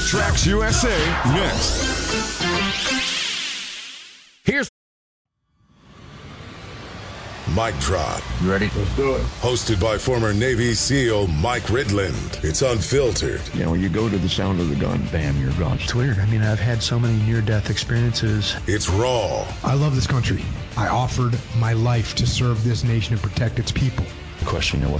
Tracks USA next. Here's Mic Drop. You ready? Let's do it. Hosted by former Navy SEAL Mike Ridland. It's unfiltered. You know, when you go to the sound of the gun, bam, you're gone. It's weird. I mean, I've had so many near-death experiences. It's raw. I love this country. I offered my life to serve this nation and protect its people. The question,